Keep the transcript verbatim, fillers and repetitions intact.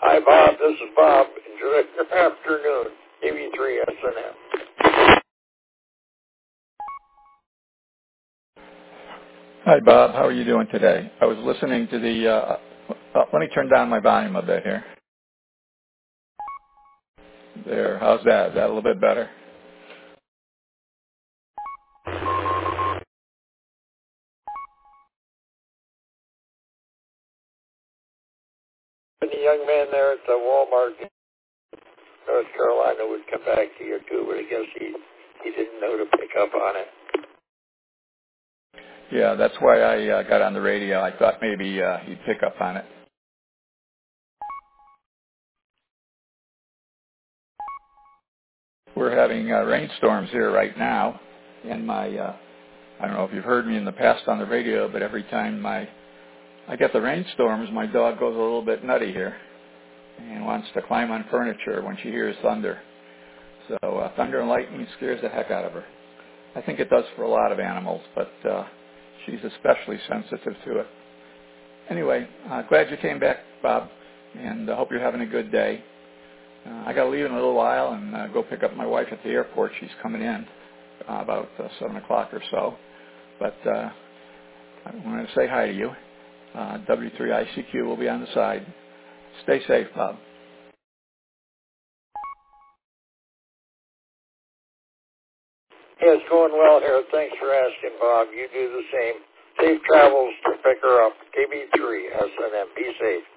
Hi, Bob. This is Bob. Enjoy your afternoon. K B three S N M. Hi, Bob. How are you doing today? I was listening to the, uh, uh, let me turn down my volume a bit here. There. How's that? Is that a little bit better? And the young man there at the Walmart in North Carolina would come back to you too, but I guess he, he didn't know to pick up on it. Yeah, that's why I uh, got on the radio. I thought maybe uh, he'd pick up on it. We're having uh, rainstorms here right now, and my, uh, I don't know if you've heard me in the past on the radio, but every time my, I get the rainstorms, my dog goes a little bit nutty here and wants to climb on furniture when she hears thunder. So uh, thunder and lightning scares the heck out of her. I think it does for a lot of animals, but uh, she's especially sensitive to it. Anyway, uh, glad you came back, Bob, and I hope you're having a good day. Uh, I got to leave in a little while and uh, go pick up my wife at the airport. She's coming in uh, about uh, seven o'clock or so. But uh, I wanted to say hi to you. Uh, W three I C Q will be on the side. Stay safe, Bob. Yeah, it's going well here. Thanks for asking, Bob. You do the same. Safe travels to pick her up. K B three S N M. Be safe.